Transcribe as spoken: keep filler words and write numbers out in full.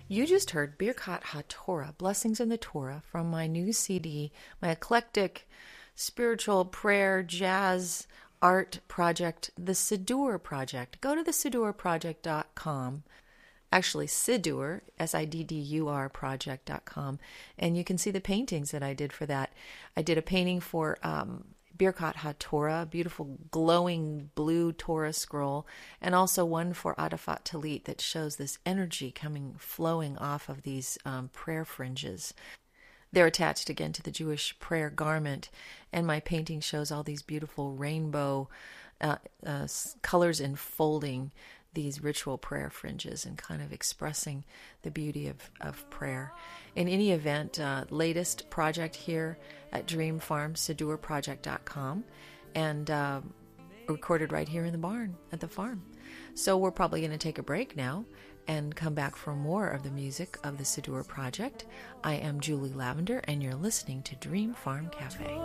You just heard Birkat HaTorah, Blessings in the Torah, from my new C D, my eclectic spiritual prayer, jazz, art project, the Siddur Project. Go to the siddur project dot com. Actually, Siddur, S I D D U R project dot com, and you can see the paintings that I did for that. I did a painting for um, Birkat HaTorah, a beautiful glowing blue Torah scroll, and also one for Adafat Talit that shows this energy coming, flowing off of these um, prayer fringes. They're attached again to the Jewish prayer garment, and my painting shows all these beautiful rainbow uh, uh, colors enfolding these ritual prayer fringes and kind of expressing the beauty of, of prayer. In any event, uh, latest project here at Dream Farm, siddur project dot com, and uh, recorded right here in the barn at the farm. So we're probably going to take a break now and come back for more of the music of the Siddur Project. I am Julie Lavender, and you're listening to Dream Farm Cafe.